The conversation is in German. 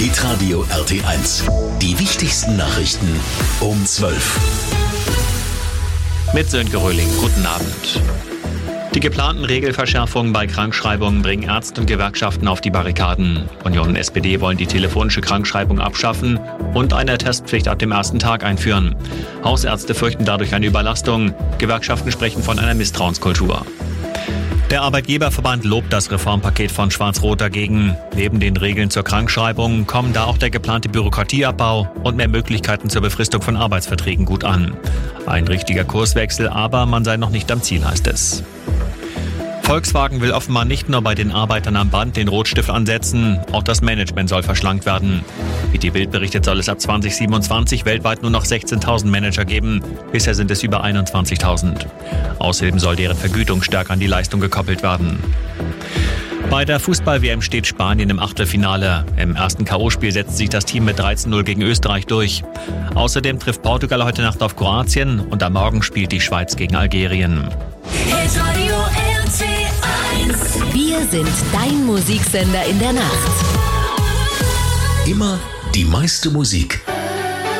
Hitradio RT1. Die wichtigsten Nachrichten um 12. Mit Sönke Röhling. Guten Abend. Die geplanten Regelverschärfungen bei Krankschreibungen bringen Ärzte und Gewerkschaften auf die Barrikaden. Union und SPD wollen die telefonische Krankschreibung abschaffen und eine Testpflicht ab dem ersten Tag einführen. Hausärzte fürchten dadurch eine Überlastung. Gewerkschaften sprechen von einer Misstrauenskultur. Der Arbeitgeberverband lobt das Reformpaket von Schwarz-Rot dagegen. Neben den Regeln zur Krankschreibung kommen da auch der geplante Bürokratieabbau und mehr Möglichkeiten zur Befristung von Arbeitsverträgen gut an. Ein richtiger Kurswechsel, aber man sei noch nicht am Ziel, heißt es. Volkswagen will offenbar nicht nur bei den Arbeitern am Band den Rotstift ansetzen, auch das Management soll verschlankt werden. Wie die Bild berichtet, soll es ab 2027 weltweit nur noch 16.000 Manager geben. Bisher sind es über 21.000. Außerdem soll deren Vergütung stärker an die Leistung gekoppelt werden. Bei der Fußball-WM steht Spanien im Achtelfinale. Im ersten K.O.-Spiel setzt sich das Team mit 13:0 gegen Österreich durch. Außerdem trifft Portugal heute Nacht auf Kroatien und am Morgen spielt die Schweiz gegen Algerien. Wir sind dein Musiksender in der Nacht. Immer die meiste Musik